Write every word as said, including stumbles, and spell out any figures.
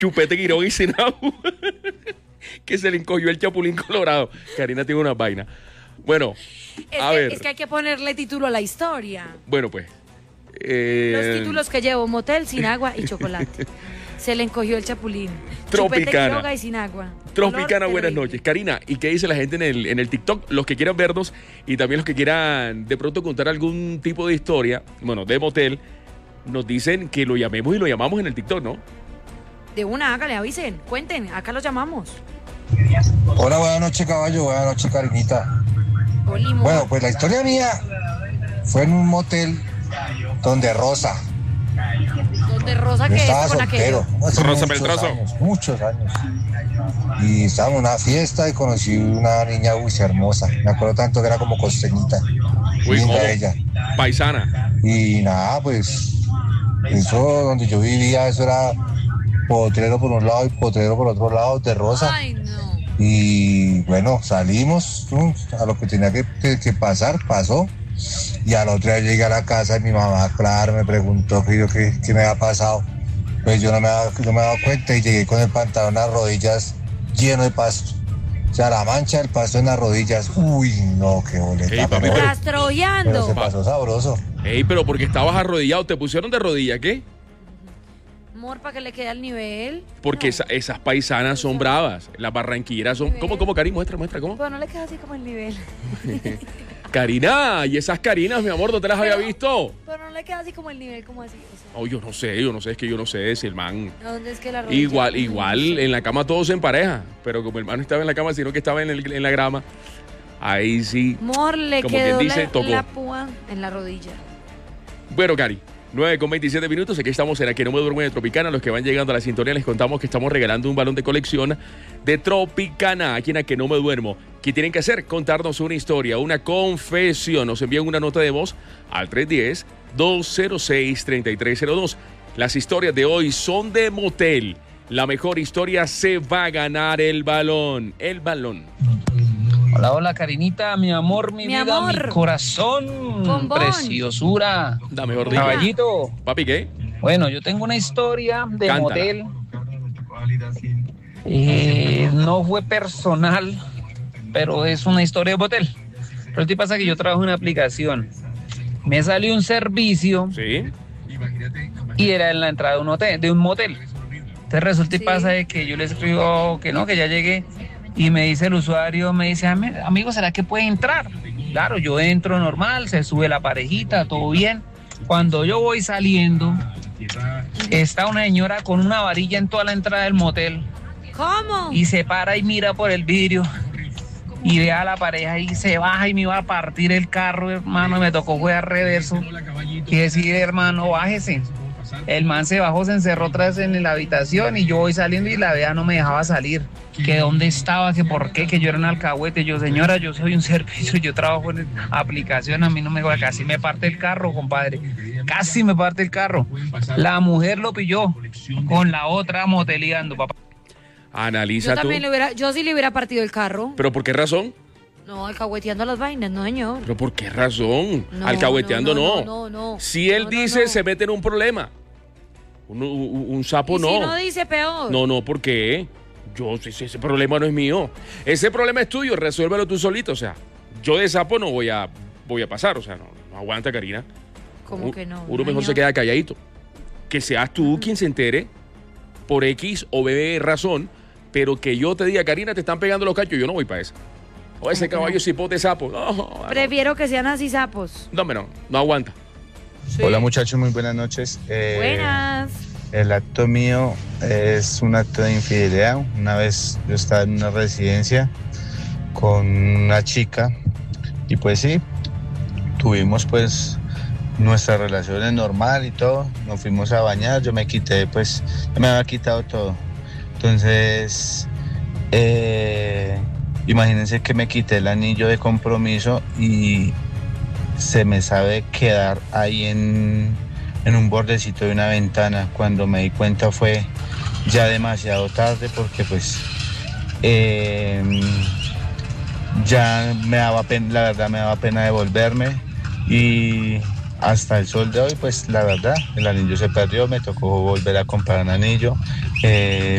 Chupete Quiroga y sin agua. Que se le encogió el chapulín colorado. Karina tiene una vaina. Bueno, es a que, ver. Es que hay que ponerle título a la historia. Bueno, pues. Eh... Los títulos que llevo: motel, sin agua y chocolate. Se le encogió el chapulín. Tropicana. Chupete Quiroga y sin agua. Tropicana, Color buenas terrible. noches. Karina, ¿y qué dice la gente en el, en el TikTok? Los que quieran vernos y también los que quieran de pronto contar algún tipo de historia, bueno, de motel, nos dicen que lo llamemos y lo llamamos en el TikTok, ¿no? De una, hágale, avisen, cuenten, acá los llamamos. Hola, buenas noches, caballo. Buenas noches, Karinita. Oli, mo- Bueno, pues la historia mía fue en un motel donde Rosa. Donde Rosa Yo que estaba es con soltero. aquello. Hace Rosa muchos Beltroso. años, muchos años. Y estábamos en una fiesta y conocí una niña muy hermosa. Me acuerdo tanto que era como costeñita. Uy, Linda ¿cómo? ella. Paisana. Y nada, pues eso donde yo vivía, eso era potrero por un lado y potrero por otro lado de Rosa. Ay, no. Y bueno, salimos, ¿no? A lo que tenía que, que, que pasar, pasó. Y al otro día llegué a la casa y mi mamá, claro, me preguntó que yo qué, qué me había pasado. Pues yo no me, había, no me había dado cuenta y llegué con el pantalón a las rodillas lleno de pasto. O sea, la mancha del pasto en las rodillas. Uy, no, qué boleta. Ey, papi, pero, pero- Rastrollando. pero se pasó sabroso. Ey, pero porque estabas arrodillado, ¿te pusieron de rodilla, qué? Amor, para que le quede al nivel. Porque No. esa- esas paisanas son bravas. Las barranquilleras son... ¿Cómo, cómo, Karina? Muestra, muestra, ¿cómo? Pero no le queda así como el nivel. Karina, y esas Karinas, mi amor, ¿no te las había Pero- visto? Pero no le queda así como el nivel, como así. O sea, Oh, yo no sé, yo no sé, es que yo no sé si el man... ¿dónde es que la rodilla? Igual, igual en la cama todos en pareja, pero como el man no estaba en la cama, sino que estaba en, el- en la grama, ahí sí. Amor, le Como quien quedó dice, la, tocó. la púa en la rodilla. Bueno, Cari, nueve con veintisiete minutos, aquí estamos en Aquí No Me Duermo de Tropicana. Los que van llegando a la sintonía les contamos que estamos regalando un balón de colección de Tropicana, aquí en A Que No Me Duermo. ¿Qué tienen que hacer? Contarnos una historia, una confesión. Nos envían una nota de voz al tres uno cero, dos cero seis, tres tres cero dos. Las historias de hoy son de motel. La mejor historia se va a ganar el balón. El balón. Hola, hola, Karinita, mi amor, mi, Mi vida, amor. mi corazón, Bombón. preciosura, Da mejor dicho. caballito. Papi, ¿qué? Bueno, yo tengo una historia de Cántala. motel. Eh, no fue personal, pero es una historia de motel. Pero ¿qué pasa? Que yo trabajo en una aplicación. Me salió un servicio Sí. y era en la entrada de un hotel, de un motel. Entonces resulta y Sí. pasa de que yo le escribo que no, que ya llegué, y me dice el usuario, me dice, "Ami- amigo, ¿será que puede entrar?" Claro, yo entro normal, se sube la parejita, todo bien. Cuando yo voy saliendo, está una señora con una varilla en toda la entrada del motel ¿Cómo? y se para y mira por el vidrio y ve a la pareja y se baja y me iba a partir el carro, hermano, me tocó jugar reverso y decir, hermano, bájese. El man se bajó, se encerró otra vez en la habitación y yo voy saliendo y la vea no me dejaba salir. Que dónde estaba, que por qué, que yo era un alcahuete. Yo, señora, yo soy un servicio, yo trabajo en aplicación, a mí no me joda, casi me parte el carro, compadre. Casi me parte el carro. La mujer lo pilló con la otra moteleando, papá. Analiza Yo tú. también le hubiera, yo sí le hubiera partido el carro. ¿Pero por qué razón? No, alcahueteando las vainas, no, señor. ¿Pero por qué razón? No, Alcahueteando no, no. no, no, no. Si él No, no, dice, no. se mete en un problema. Un, un- un sapo Y no. si no dice peor. No, no, ¿por qué? Yo, ese, ese problema no es mío. Ese problema es tuyo, resuélvelo tú solito. O sea, yo de sapo no voy a, voy a pasar. O sea, no, no aguanta, Karina. ¿Cómo Uno- que no? Uno mejor señor? se queda calladito. Que seas tú quien se entere por X o B razón, pero que yo te diga, Karina, te están pegando los cachos, yo no voy para eso. O ese ¿Cómo que caballo no? cipote sapo. No, no, Prefiero que sean así sapos. no, no, no aguanta. Sí. Hola muchachos, muy buenas noches. Eh, Buenas. El acto mío es un acto de infidelidad. Una vez yo estaba en una residencia con una chica y pues sí, tuvimos pues nuestras relaciones normal y todo. Nos fuimos a bañar, yo me quité pues, yo me había quitado todo. Entonces, eh, imagínense que me quité el anillo de compromiso y se me sabe quedar ahí en, en un bordecito de una ventana. Cuando me di cuenta fue ya demasiado tarde porque pues eh, ya me daba pena, la verdad me daba pena devolverme y hasta el sol de hoy pues la verdad el anillo se perdió, me tocó volver a comprar un anillo Eh,